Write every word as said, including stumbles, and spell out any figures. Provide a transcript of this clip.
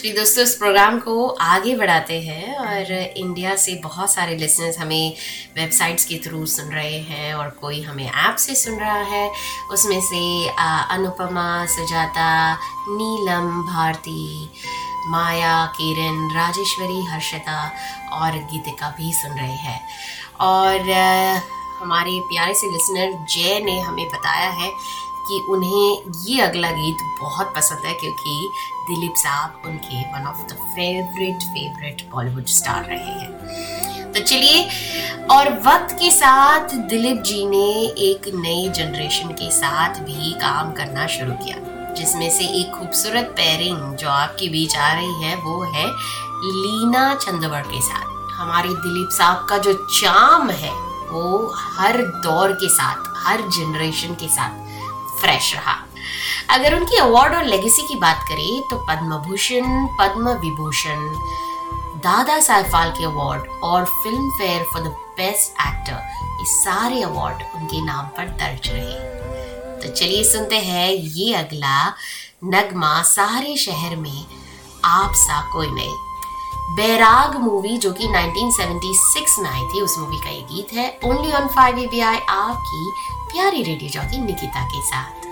चलिए दोस्तों, इस प्रोग्राम को आगे बढ़ाते हैं और इंडिया से बहुत सारे लिसनर्स हमें वेबसाइट्स के थ्रू सुन रहे हैं और कोई हमें ऐप से सुन रहा है। उसमें से आ, अनुपमा, सुजाता, नीलम, भारती, माया, किरण, राजेश्वरी, हर्षिता और गीतिका भी सुन रहे हैं। और आ, हमारे प्यारे से लिसनर जय ने हमें बताया है कि उन्हें ये अगला गीत बहुत पसंद है क्योंकि दिलीप साहब उनके one of the favourite favourite Bollywood star रहे हैं। तो चलिए, और वक्त के साथ दिलीप जी ने एक नई जनरेशन के साथ भी काम करना शुरू किया, जिसमें से एक खूबसूरत पेयरिंग जो आपके बीच आ रही है वो है लीना चंदवर के साथ। हमारे दिलीप साहब का जो चार्म है वो हर दौर के साथ, हर जनरेशन के साथ फ्रेश रहा। अगर उनकी अवार्ड और लेगेसी की बात करें तो पद्म भूषण, पद्म विभूषण, दादा साहेब फाल्के अवार्ड और film fair for the best actor, ये सारे अवार्ड उनके नाम पर दर्ज रहे। तो चलिए सुनते हैं ये अगला नगमा सारे शहर में आप सा कोई नहीं। बैराग मूवी जो कि नाइनटीन सेवेंटी सिक्स में आई थी, उस मूवी का ये गीत है only on five A B I आपकी प्यारी रेडियो जॉकी निकिता के साथ।